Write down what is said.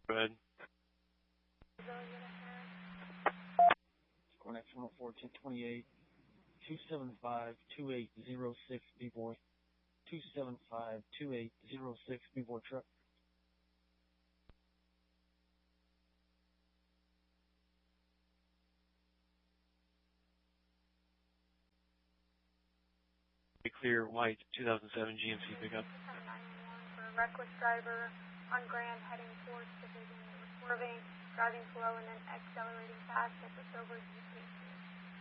Go ahead. Cornet 104, 1028, 275-2806, B-Boy. 275-2806, B-Boy truck. Clear white 2007 GMC pickup. For a reckless driver on Grand heading towards Division. Swerving, driving slow, and then accelerating fast at the Silver GP.